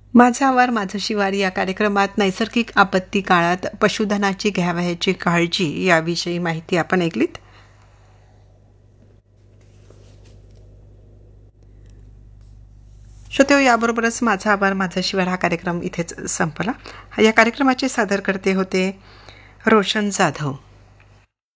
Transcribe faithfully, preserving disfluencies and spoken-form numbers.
माझा आवार माझं शिवार या कार्यक्रमात नैसर्गिक आपत्ती काळात पशुधनाची घ्यावयाची काळजी याविषयी माहिती आपण ऐकलीत. श्रोतेहो, याबरोबरच माझा आभार माझा शिवार हा कार्यक्रम इथेच संपला. या कार्यक्रमाचे सादरकर्ते होते रोशन जाधव.